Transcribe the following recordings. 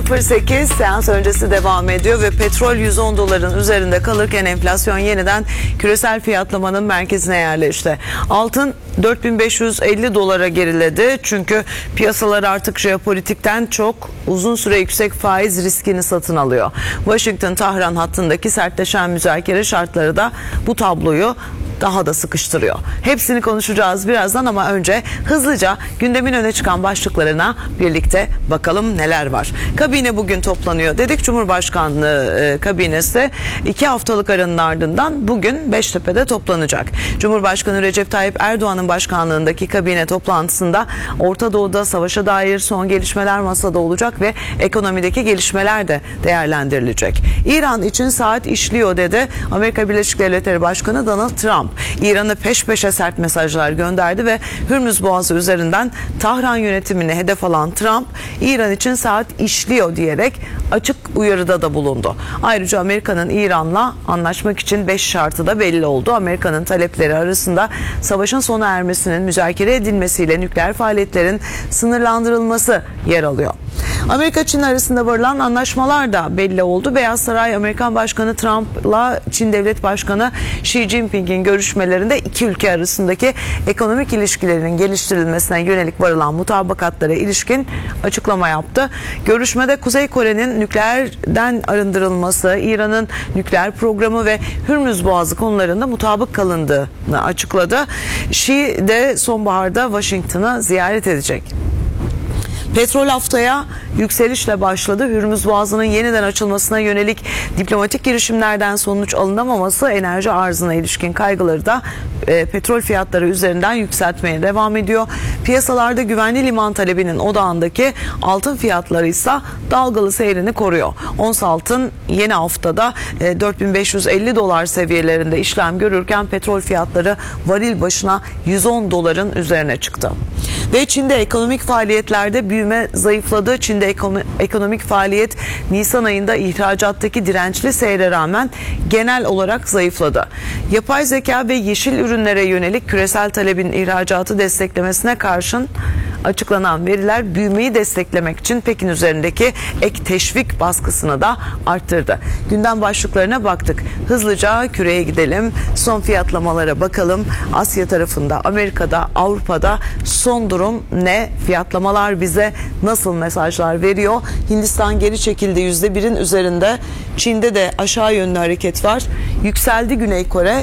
18.08 seans öncesi devam ediyor ve petrol 110 doların üzerinde kalırken enflasyon yeniden küresel fiyatlamanın merkezine yerleşti. Altın 4550 dolara geriledi çünkü piyasalar artık jeopolitikten çok uzun süre yüksek faiz riskini satın alıyor. Washington-Tahran hattındaki sertleşen müzakere şartları da bu tabloyu daha da sıkıştırıyor. Hepsini konuşacağız birazdan ama önce hızlıca gündemin öne çıkan başlıklarına birlikte bakalım neler var. Kabine bugün toplanıyor dedik. Cumhurbaşkanlığı kabinesi 2 haftalık aranın ardından bugün Beştepe'de toplanacak. Cumhurbaşkanı Recep Tayyip Erdoğan'ın başkanlığındaki kabine toplantısında Orta Doğu'da savaşa dair son gelişmeler masada olacak ve ekonomideki gelişmeler de değerlendirilecek. İran için saat işliyor dedi Amerika Birleşik Devletleri Başkanı Donald Trump. İran'a peş peşe sert mesajlar gönderdi ve Hürmüz Boğazı üzerinden Tahran yönetimini hedef alan Trump, İran için saat işliyor diyerek açık uyarıda da bulundu. Ayrıca Amerika'nın İran'la anlaşmak için 5 şartı da belli oldu. Amerika'nın talepleri arasında savaşın sona ermesinin müzakere edilmesiyle nükleer faaliyetlerin sınırlandırılması yer alıyor. Amerika-Çin arasında varılan anlaşmalar da belli oldu. Beyaz Saray, Amerikan Başkanı Trump'la Çin Devlet Başkanı Xi Jinping'in görüşmelerinde iki ülke arasındaki ekonomik ilişkilerin geliştirilmesine yönelik varılan mutabakatlara ilişkin açıklama yaptı. Görüşmede Kuzey Kore'nin nükleerden arındırılması, İran'ın nükleer programı ve Hürmüz Boğazı konularında mutabık kalındığını açıkladı. Xi de sonbaharda Washington'ı ziyaret edecek. Petrol haftaya yükselişle başladı. Hürmüz Boğazı'nın yeniden açılmasına yönelik diplomatik girişimlerden sonuç alınamaması enerji arzına ilişkin kaygıları da petrol fiyatları üzerinden yükseltmeye devam ediyor. Piyasalarda güvenli liman talebinin odağındaki altın fiyatları ise dalgalı seyrini koruyor. Ons altın yeni haftada 4550 dolar seviyelerinde işlem görürken petrol fiyatları varil başına 110 doların üzerine çıktı. Ve Çin'de ekonomik faaliyetlerde büyüme zayıfladı. Çin'de ekonomik faaliyet Nisan ayında ihracattaki dirençli seyre rağmen genel olarak zayıfladı. Yapay zeka ve yeşil ürünlere yönelik küresel talebin ihracatı desteklemesine karşın açıklanan veriler büyümeyi desteklemek için Pekin üzerindeki ek teşvik baskısını da arttırdı. Gündem başlıklarına baktık. Hızlıca küreye gidelim. Son fiyatlamalara bakalım. Asya tarafında, Amerika'da, Avrupa'da son durum ne? Fiyatlamalar bize nasıl mesajlar veriyor? Hindistan geri çekildi %1'in üzerinde. Çin'de de aşağı yönlü hareket var. Yükseldi Güney Kore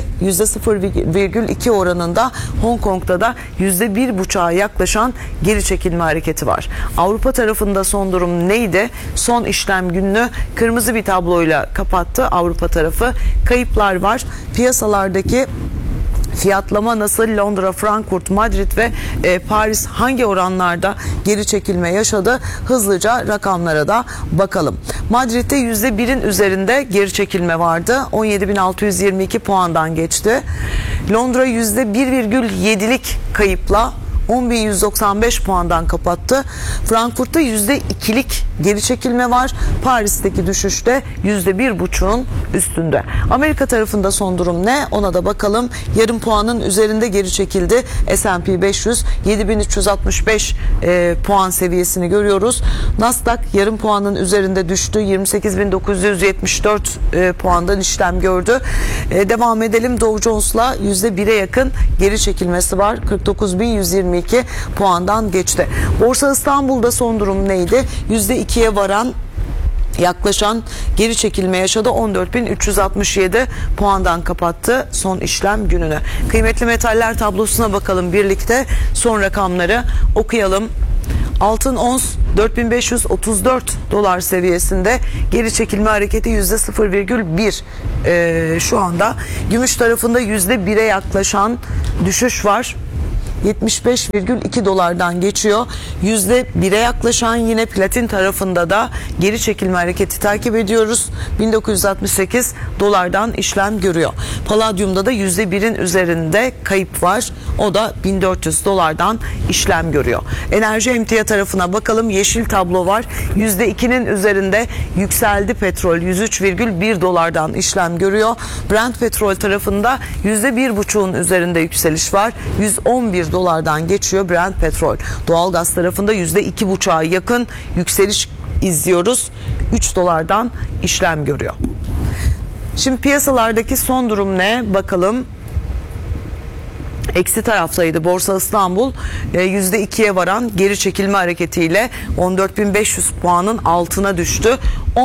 %0,2 oranında. Hong Kong'da da %1,5'a yaklaşan geri çekilme hareketi var. Avrupa tarafında son durum neydi? Son işlem gününü kırmızı bir tabloyla kapattı Avrupa tarafı. Kayıplar var. Piyasalardaki fiyatlama nasıl? Londra, Frankfurt, Madrid ve Paris hangi oranlarda geri çekilme yaşadı? Hızlıca rakamlara da bakalım. Madrid'de %1'in üzerinde geri çekilme vardı. 17.622 puandan geçti. Londra %1,7'lik kayıpla 10.195 puandan kapattı. Frankfurt'ta %2'lik geri çekilme var. Paris'teki düşüşte %1,5'un üstünde. Amerika tarafında son durum ne? Ona da bakalım. Yarım puanın üzerinde geri çekildi. S&P 500 7.365 puan seviyesini görüyoruz. Nasdaq yarım puanın üzerinde düştü. 28.974 puandan işlem gördü. Devam edelim. Dow Jones'la %1'e yakın geri çekilmesi var. 49.122 puandan geçti. Borsa İstanbul'da son durum neydi? %2'ye varan yaklaşan geri çekilme yaşadı. 14.367 puandan kapattı son işlem gününü. Kıymetli metaller tablosuna bakalım birlikte. Son rakamları okuyalım. Altın ons 4534 dolar seviyesinde, geri çekilme hareketi %0,1 şu anda. Gümüş tarafında %1'e yaklaşan düşüş var. 75,2 dolardan geçiyor. %1'e yaklaşan yine platin tarafında da geri çekilme hareketi takip ediyoruz. 1968 dolardan işlem görüyor. Palladium'da da %1'in üzerinde kayıp var. O da 1400 dolardan işlem görüyor. Enerji emtia tarafına bakalım. Yeşil tablo var. %2'nin üzerinde yükseldi petrol. 103,1 dolardan işlem görüyor. Brent petrol tarafında %1,5'un üzerinde yükseliş var. 111 dolardan geçiyor Brent petrol. Doğalgaz tarafında %2,5'a yakın yükseliş izliyoruz. 3 dolardan işlem görüyor. Şimdi piyasalardaki son durum ne? Bakalım. Eksi taraftaydı Borsa İstanbul, %2'ye varan geri çekilme hareketiyle 14.500 puanın altına düştü.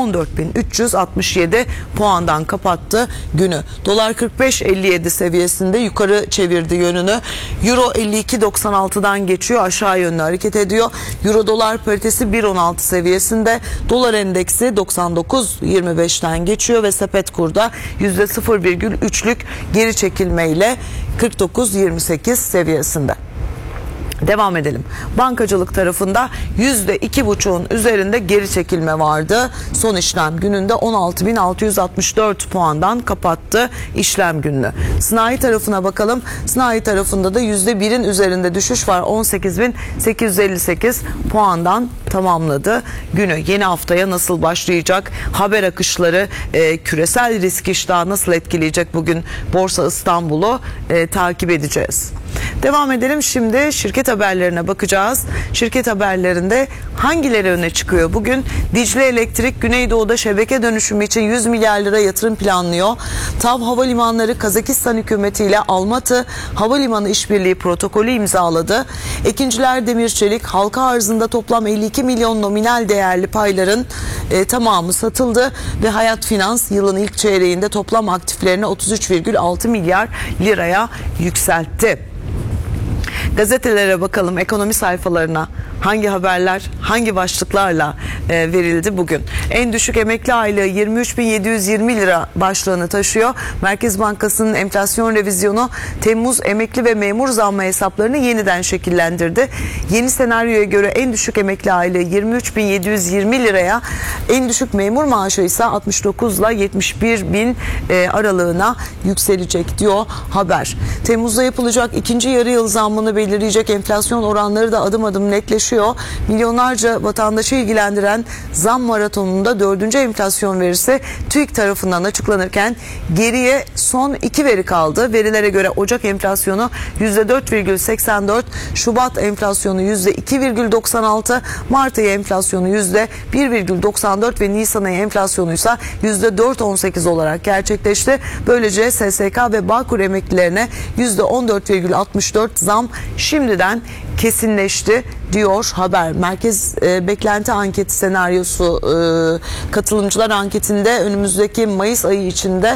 14.367 puandan kapattı günü. Dolar 45.57 seviyesinde yukarı çevirdi yönünü. Euro 52.96'dan geçiyor, aşağı yönlü hareket ediyor. Euro dolar paritesi 1.16 seviyesinde. Dolar endeksi 99.25'ten geçiyor ve sepet kurda %0,3'lük geri çekilmeyle 49.28 seviyesinde. Devam edelim. Bankacılık tarafında %2,5'un üzerinde geri çekilme vardı. Son işlem gününde 16.664 puandan kapattı işlem gününü. Sanayi tarafına bakalım. Sanayi tarafında da %1'in üzerinde düşüş var. 18.858 puandan tamamladı günü. Yeni haftaya nasıl başlayacak? Haber akışları, küresel risk iştahı nasıl etkileyecek bugün Borsa İstanbul'u takip edeceğiz. Devam edelim, şimdi şirket haberlerine bakacağız. Şirket haberlerinde hangileri öne çıkıyor? Bugün Dicle Elektrik Güneydoğu'da şebeke dönüşümü için 100 milyar lira yatırım planlıyor. TAV Havalimanları Kazakistan hükümeti ile Almatı Havalimanı İşbirliği protokolü imzaladı. Ekinciler Demirçelik halka arzında toplam 52 milyon nominal değerli payların tamamı satıldı ve Hayat Finans yılın ilk çeyreğinde toplam aktiflerini 33,6 milyar liraya yükseltti. Gazetelere bakalım, ekonomi sayfalarına hangi haberler, hangi başlıklarla verildi bugün. En düşük emekli aylığı 23.720 lira başlığını taşıyor. Merkez Bankası'nın enflasyon revizyonu Temmuz emekli ve memur zammı hesaplarını yeniden şekillendirdi. Yeni senaryoya göre en düşük emekli aylığı 23.720 liraya, en düşük memur maaşı ise 69 ile 71 bin aralığına yükselecek diyor haber. Temmuz'da yapılacak ikinci yarı yıl zammını belirleyecek enflasyon oranları da adım adım netleşiyor. Milyonlarca vatandaşı ilgilendiren zam maratonunda 4. enflasyon verisi TÜİK tarafından açıklanırken geriye son 2 veri kaldı. Verilere göre Ocak enflasyonu %4,84, Şubat enflasyonu %2,96, Mart ayı enflasyonu %1,94 ve Nisan ayı enflasyonu ise %4,18 olarak gerçekleşti. Böylece SSK ve Bağkur emeklilerine %14,64 zam şimdiden kesinleşti diyor haber. Merkez beklenti anketi senaryosu katılımcılar anketinde önümüzdeki Mayıs ayı içinde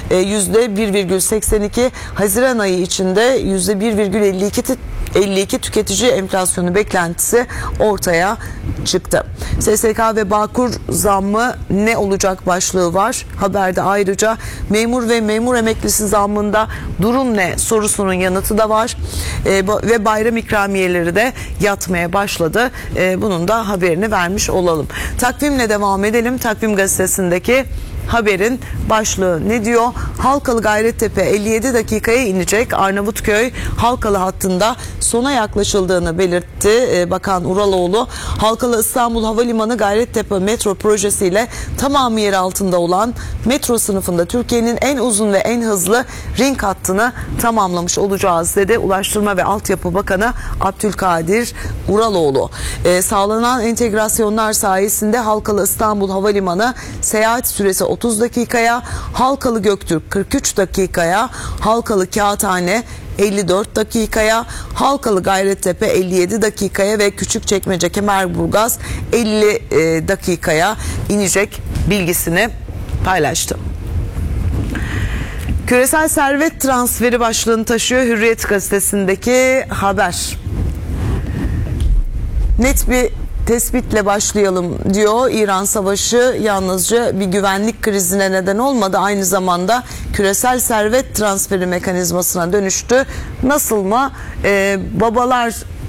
%1,82, Haziran ayı içinde %1,52 tüketici enflasyonu beklentisi ortaya çıktı. SSK ve Bağkur zammı ne olacak başlığı var. Haberde ayrıca memur ve memur emeklisi zammında durum ne sorusunun yanıtı da var. Ve bayram ikramiyeleri de yatmaya başladı. Bunun da haberini vermiş olalım. Takvimle devam edelim. Takvim gazetesindeki haberin başlığı ne diyor? Halkalı Gayrettepe 57 dakikaya inecek. Arnavutköy Halkalı hattında sona yaklaşıldığını belirtti Bakan Uraloğlu. Halkalı İstanbul Havalimanı Gayrettepe metro projesiyle tamamı yer altında olan metro sınıfında Türkiye'nin en uzun ve en hızlı ring hattını tamamlamış olacağız dedi Ulaştırma ve Altyapı Bakanı Abdülkadir Uraloğlu. Sağlanan entegrasyonlar sayesinde Halkalı İstanbul Havalimanı seyahat süresi 30 dakikaya, Halkalı Göktürk 43 dakikaya, Halkalı Kağıthane 54 dakikaya, Halkalı Gayrettepe 57 dakikaya ve Küçükçekmece Kemerburgaz 50 dakikaya inecek bilgisini paylaştı. Küresel servet transferi başlığını taşıyor Hürriyet gazetesindeki haber. Net bir tespitle başlayalım diyor. İran savaşı yalnızca bir güvenlik krizine neden olmadı. Aynı zamanda küresel servet transferi mekanizmasına dönüştü. Nasıl mı? Babalar